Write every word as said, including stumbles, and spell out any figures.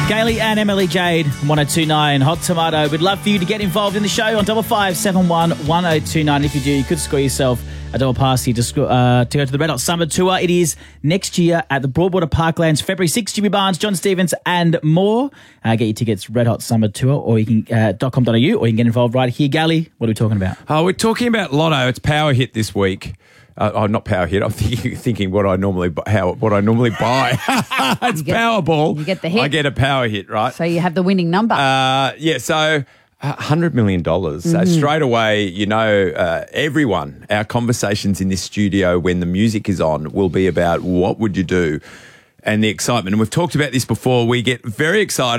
Gailey and Emily Jade, one oh two nine Hot Tomato. We'd love for you to get involved in the show on double five seven one one oh two nine. If you do, you could score yourself a double pass here to, sc- uh, to go to the Red Hot Summer Tour. It is next year at the Broadwater Parklands, February sixth. Jimmy Barnes, John Stevens, and more. Uh, get your tickets, Red Hot Summer Tour, or you can uh, dot com dot a u, or you can get involved right here. Gailey, what are we talking about? Oh, we're talking about Lotto. It's Power Hit this week. Uh, oh, not Power Hit. I'm thinking, thinking what I normally bu- how what I normally buy. It's get- Powerball. you get the hit. I get a Power Hit, right? So you have the winning number. Uh, yeah, so one hundred million dollars. So Mm-hmm. straight away, you know, uh, everyone, our conversations in this studio when the music is on will be about what would you do and the excitement. And we've talked about this before. We get very excited